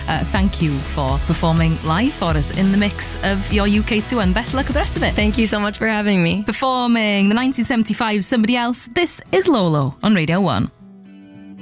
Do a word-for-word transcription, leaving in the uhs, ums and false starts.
uh, thank you for performing live for us in the mix of your U K tour, and best luck with the rest of it. Thank you so much for having me. Performing the nineteen seventy-five Somebody Else, this is Lolo on Radio one.